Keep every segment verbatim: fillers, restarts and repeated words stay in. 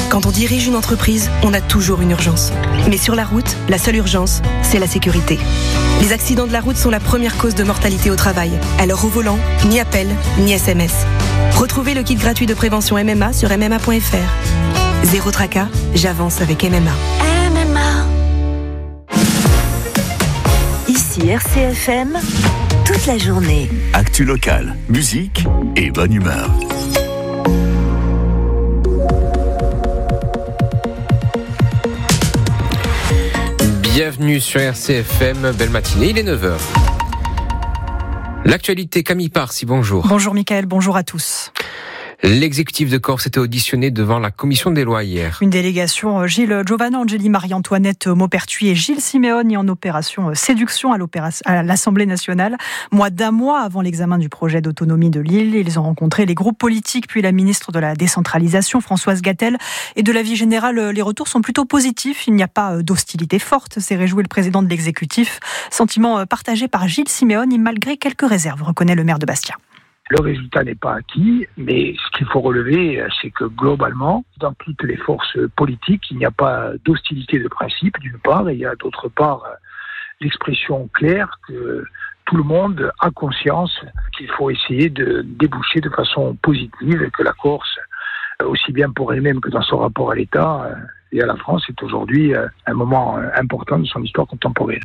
Quand on dirige une entreprise, on a toujours une urgence. Mais sur la route, la seule urgence, c'est la sécurité. Les accidents de la route sont la première cause de mortalité au travail. Alors au volant, ni appel, ni S M S. Retrouvez le kit gratuit de prévention M M A sur m m a point f r. Zéro tracas, j'avance avec M M A. M M A. Ici R C F M, toute la journée. Actu locale, musique et bonne humeur. Bienvenue sur R C F M, belle matinée, il est neuf heures. L'actualité, Camille Parsi, bonjour. Bonjour Mickaël, bonjour à tous. L'exécutif de Corse était auditionné devant la commission des lois hier. Une délégation, Gilles Giovanna, Angeli, Marie-Antoinette Maupertuis et Gilles Simeoni en opération séduction à, à l'Assemblée nationale. Moins d'un mois avant l'examen du projet d'autonomie de l'île, ils ont rencontré les groupes politiques puis la ministre de la décentralisation, Françoise Gatel. Et de l'avis général, les retours sont plutôt positifs. Il n'y a pas d'hostilité forte, s'est réjoui le président de l'exécutif. Sentiment partagé par Gilles Simeoni, malgré quelques réserves, reconnaît le maire de Bastia. Le résultat n'est pas acquis, mais ce qu'il faut relever, c'est que globalement, dans toutes les forces politiques, il n'y a pas d'hostilité de principe, d'une part, et il y a d'autre part l'expression claire que tout le monde a conscience qu'il faut essayer de déboucher de façon positive et que la Corse, aussi bien pour elle-même que dans son rapport à l'État et à la France, est aujourd'hui un moment important de son histoire contemporaine.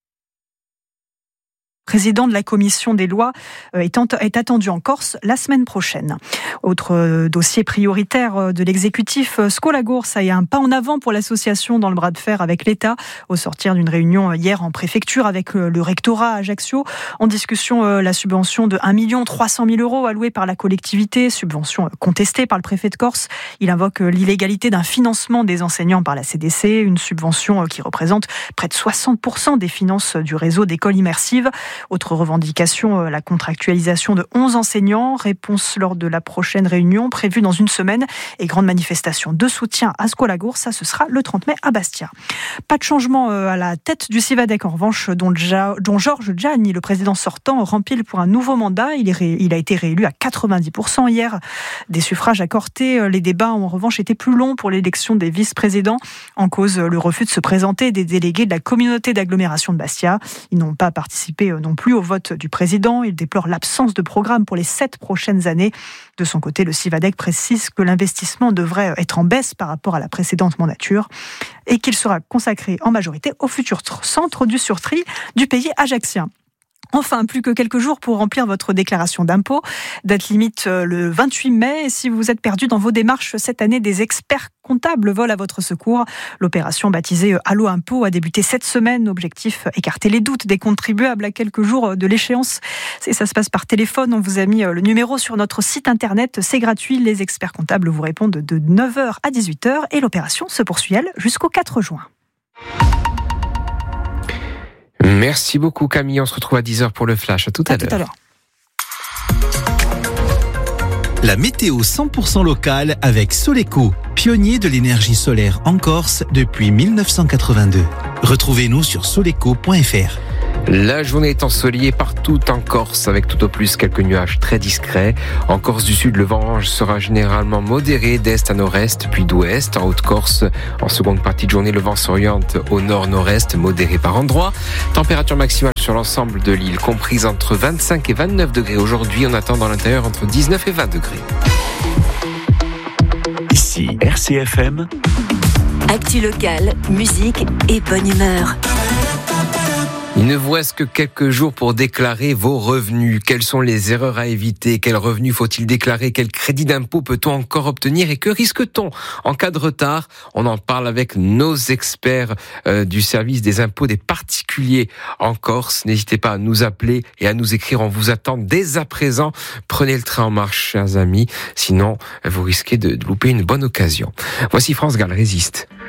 Président de la commission des lois est attendu en Corse la semaine prochaine. Autre dossier prioritaire de l'exécutif, Scolagours a eu un pas en avant pour l'association dans le bras de fer avec l'État au sortir d'une réunion hier en préfecture avec le rectorat à Ajaccio. En discussion, la subvention de un million trois cent mille euros allouée par la collectivité, subvention contestée par le préfet de Corse. Il invoque l'illégalité d'un financement des enseignants par la C D C, une subvention qui représente près de soixante pour cent des finances du réseau d'écoles immersives. Autre revendication, la contractualisation de onze enseignants. Réponse lors de la prochaine réunion prévue dans une semaine. Et grande manifestation de soutien à Scolagours, ça ce sera le trente mai à Bastia. Pas de changement à la tête du Civadec en revanche, dont, dont Georges Gianni, le président sortant, rempile pour un nouveau mandat. Il, est ré... Il a été réélu à quatre-vingt-dix pour cent hier. Des suffrages accordés. Les débats ont en revanche été plus longs pour l'élection des vice-présidents. En cause, le refus de se présenter des délégués de la communauté d'agglomération de Bastia. Ils n'ont pas participé non plus au vote du président. Il déplore l'absence de programme pour les sept prochaines années. De son côté, le Civadec précise que l'investissement devrait être en baisse par rapport à la précédente mandature et qu'il sera consacré en majorité au futur centre du surtri du pays ajaccien. Enfin, plus que quelques jours pour remplir votre déclaration d'impôt. Date limite le vingt-huit mai. Et si vous êtes perdu dans vos démarches cette année, des experts comptables volent à votre secours. L'opération baptisée Allo Impôt a débuté cette semaine. Objectif, écarter les doutes des contribuables à quelques jours de l'échéance. Et ça se passe par téléphone. On vous a mis le numéro sur notre site internet. C'est gratuit. Les experts comptables vous répondent de neuf heures à dix-huit heures. Et l'opération se poursuit, elle, jusqu'au quatre juin. Merci beaucoup Camille, on se retrouve à dix heures pour le flash. À tout à, à l'heure. Tout à l'heure. La météo cent pour cent locale avec Soleco, pionnier de l'énergie solaire en Corse depuis dix-neuf cent quatre-vingt-deux. Retrouvez-nous sur soleco point f r. La journée est ensoleillée partout en Corse, avec tout au plus quelques nuages très discrets. En Corse du Sud, le vent sera généralement modéré d'est à nord-est, puis d'ouest. En Haute-Corse, en seconde partie de journée, le vent s'oriente au nord-nord-est, modéré par endroits. Température maximale sur l'ensemble de l'île, comprise entre vingt-cinq et vingt-neuf degrés. Aujourd'hui, on attend dans l'intérieur entre dix-neuf et vingt degrés. Ici R C F M. Actu locale, musique et bonne humeur. Il ne vous reste que quelques jours pour déclarer vos revenus. Quelles sont les erreurs à éviter? Quels revenus faut-il déclarer? Quel crédit d'impôt peut-on encore obtenir? Et que risque-t-on en cas de retard? On en parle avec nos experts euh, du service des impôts des particuliers en Corse. N'hésitez pas à nous appeler et à nous écrire. On vous attend dès à présent. Prenez le train en marche, chers amis. Sinon, vous risquez de, de louper une bonne occasion. Voici France Gall, Résiste.